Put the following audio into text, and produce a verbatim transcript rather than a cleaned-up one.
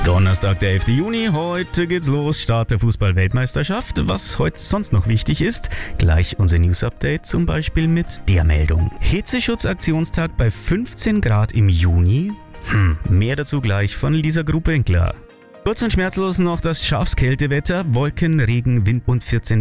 Donnerstag, der elfte Juni. Heute geht's los. Start der Fußball-Weltmeisterschaft. Was heute sonst noch wichtig ist, gleich unser News-Update, zum Beispiel mit der Meldung. Hitzeschutzaktionstag bei fünfzehn Grad im Juni? Hm, mehr dazu gleich von Lisa Grubenkler. Kurz und schmerzlos noch das Schafskältewetter. Wolken, Regen, Wind und vierzehn